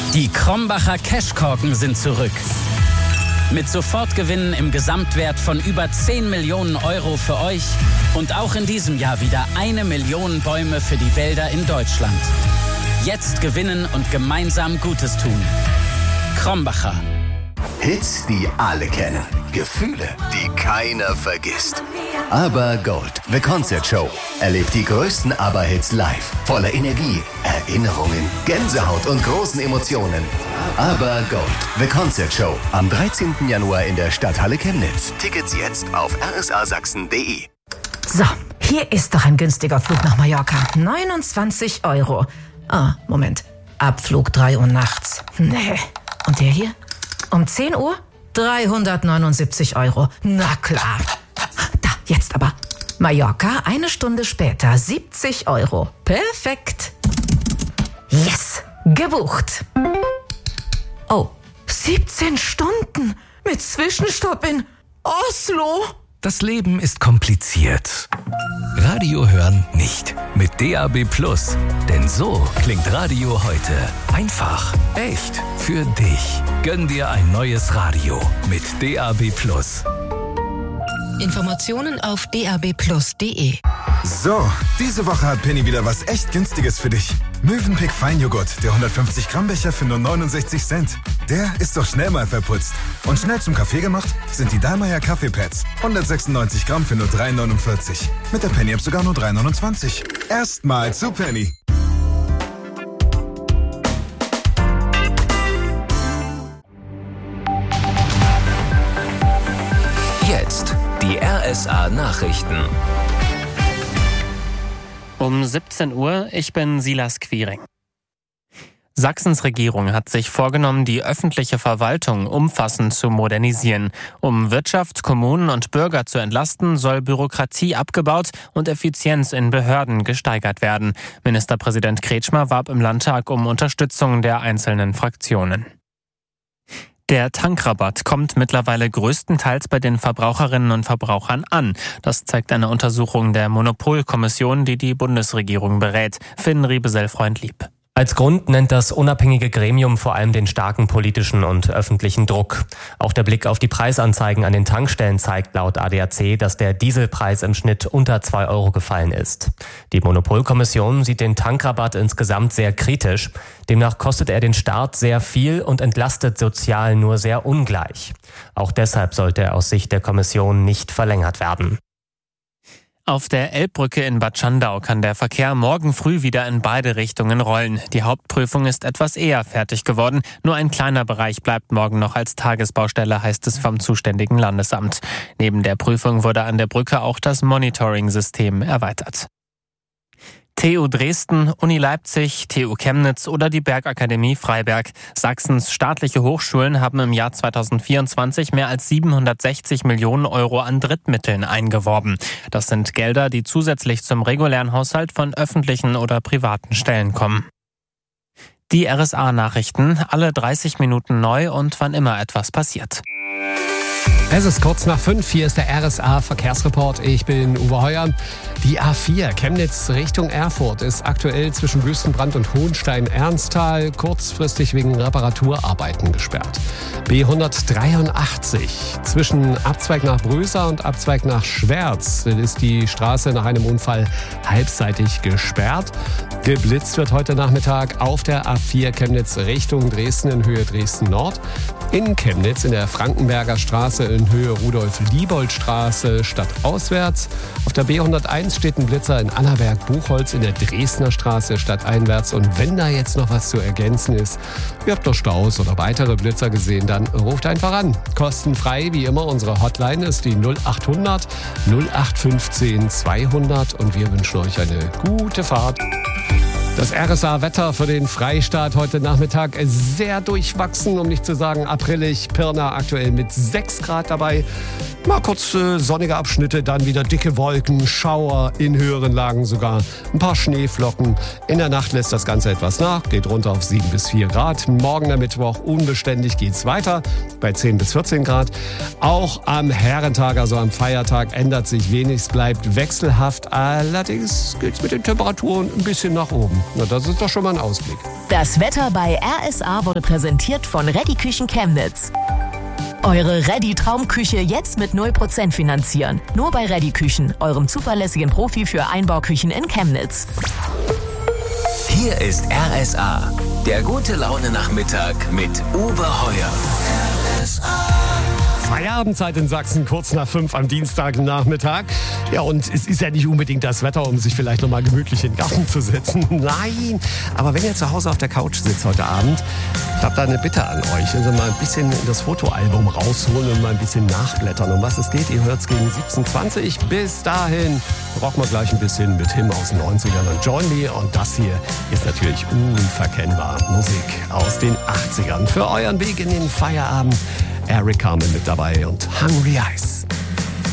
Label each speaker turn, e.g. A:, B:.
A: Die Krombacher Cashkorken sind zurück. Mit Sofortgewinnen im Gesamtwert von über 10 Millionen Euro für euch und auch in diesem Jahr wieder 1 Million Bäume für die Wälder in Deutschland. Jetzt gewinnen und gemeinsam Gutes tun. Krombacher.
B: Hits, die alle kennen. Gefühle, die keiner vergisst. Aber Gold, The Concert Show. Erlebt die größten ABBA-Hits live. Voller Energie, Erinnerungen, Gänsehaut und großen Emotionen. Aber Gold, The Concert Show. Am 13. Januar in der Stadthalle Chemnitz. Tickets jetzt auf rsasachsen.de.
C: So, hier ist doch ein günstiger Flug nach Mallorca. 29 €. Ah, Moment. Abflug 3 Uhr nachts. Nee. Und der hier? Um 10 Uhr? 379 €. Na klar. Da, jetzt aber. Mallorca, 1 Stunde später, 70 €. Perfekt. Yes, gebucht. Oh, 17 Stunden mit Zwischenstopp in Oslo.
D: Das Leben ist kompliziert. Radio hören nicht. Mit DAB+. Denn so klingt Radio heute. Einfach, echt, für dich. Gönn dir ein neues Radio mit DAB+.
E: Informationen auf dabplus.de.
F: So, diese Woche hat Penny wieder was echt Günstiges für dich. Mövenpick Feinjoghurt, der 150 Gramm Becher für nur 69 Cent. Der ist doch schnell mal verputzt. Und schnell zum Kaffee gemacht sind die Dallmayr Kaffeepads. 196 Gramm für nur 3,49. Mit der Penny-App sogar nur 3,29. Erstmal zu Penny.
D: Jetzt die RSA-Nachrichten.
G: Um 17 Uhr, ich bin Silas Quiring. Sachsens Regierung hat sich vorgenommen, die öffentliche Verwaltung umfassend zu modernisieren. Um Wirtschaft, Kommunen und Bürger zu entlasten, soll Bürokratie abgebaut und Effizienz in Behörden gesteigert werden. Ministerpräsident Kretschmer warb im Landtag um Unterstützung der einzelnen Fraktionen. Der Tankrabatt kommt mittlerweile größtenteils bei den Verbraucherinnen und Verbrauchern an. Das zeigt eine Untersuchung der Monopolkommission, die die Bundesregierung berät. Finn Riebesell-Freundlieb.
H: Als Grund nennt das unabhängige Gremium vor allem den starken politischen und öffentlichen Druck. Auch der Blick auf die Preisanzeigen an den Tankstellen zeigt laut ADAC, dass der Dieselpreis im Schnitt unter 2 € gefallen ist. Die Monopolkommission sieht den Tankrabatt insgesamt sehr kritisch. Demnach kostet er den Staat sehr viel und entlastet sozial nur sehr ungleich. Auch deshalb sollte er aus Sicht der Kommission nicht verlängert werden.
G: Auf der Elbbrücke in Bad Schandau kann der Verkehr morgen früh wieder in beide Richtungen rollen. Die Hauptprüfung ist etwas eher fertig geworden. Nur ein kleiner Bereich bleibt morgen noch als Tagesbaustelle, heißt es vom zuständigen Landesamt. Neben der Prüfung wurde an der Brücke auch das Monitoring-System erweitert. TU Dresden, Uni Leipzig, TU Chemnitz oder die Bergakademie Freiberg. Sachsens staatliche Hochschulen haben im Jahr 2024 mehr als 760 Millionen € an Drittmitteln eingeworben. Das sind Gelder, die zusätzlich zum regulären Haushalt von öffentlichen oder privaten Stellen kommen. Die RSA-Nachrichten, alle 30 Minuten neu und wann immer etwas passiert.
I: Es ist kurz nach 5, hier ist der RSA-Verkehrsreport. Ich bin Uwe Heuer. Die A4 Chemnitz Richtung Erfurt ist aktuell zwischen Wüstenbrand und Hohenstein-Ernsthal kurzfristig wegen Reparaturarbeiten gesperrt. B183 zwischen Abzweig nach Bröser und Abzweig nach Schwerz ist die Straße nach einem Unfall halbseitig gesperrt. Geblitzt wird heute Nachmittag auf der A4 Chemnitz Richtung Dresden in Höhe Dresden-Nord. In Chemnitz in der Frankenberger Straße in Höhe Rudolf-Liebold-Straße stadtauswärts. Auf der B101 steht ein Blitzer in Annaberg-Buchholz in der Dresdner Straße stadteinwärts. Und wenn da jetzt noch was zu ergänzen ist, ihr habt noch Staus oder weitere Blitzer gesehen, dann ruft einfach an. Kostenfrei wie immer, unsere Hotline ist die 0800 0815 200 und wir wünschen euch eine gute Fahrt. Das RSA-Wetter für den Freistaat heute Nachmittag sehr durchwachsen, um nicht zu sagen aprillig. Pirna aktuell mit 6 Grad dabei. Mal kurz sonnige Abschnitte, dann wieder dicke Wolken, Schauer, in höheren Lagen sogar ein paar Schneeflocken. In der Nacht lässt das Ganze etwas nach, geht runter auf 7 bis 4 Grad. Morgen der Mittwoch unbeständig geht's weiter bei 10 bis 14 Grad. Auch am Herrentag, also am Feiertag, ändert sich wenig, es bleibt wechselhaft. Allerdings geht's mit den Temperaturen ein bisschen nach oben. Na, das ist doch schon mal ein Ausblick.
J: Das Wetter bei RSA wurde präsentiert von Reddy Küchen Chemnitz. Eure Reddy Traumküche jetzt mit 0% finanzieren. Nur bei Reddy Küchen, eurem zuverlässigen Profi für Einbauküchen in Chemnitz.
D: Hier ist RSA, der gute Laune-Nachmittag mit Uwe Heuer. RSA.
I: Feierabendzeit in Sachsen, kurz nach 5 am Dienstagnachmittag. Ja, und es ist ja nicht unbedingt das Wetter, um sich vielleicht nochmal gemütlich in den Garten zu setzen. Nein, aber wenn ihr zu Hause auf der Couch sitzt heute Abend, ich habe da eine Bitte an euch. Also mal ein bisschen das Fotoalbum rausholen und mal ein bisschen nachblättern. Um was es geht, ihr hört es gegen 17:20 Uhr. Bis dahin rocken wir gleich ein bisschen mit Him aus den 90ern und Join Me. Und das hier ist natürlich unverkennbar Musik aus den 80ern. Für euren Weg in den Feierabend. Eric Carmen mit dabei und Hungry Eyes.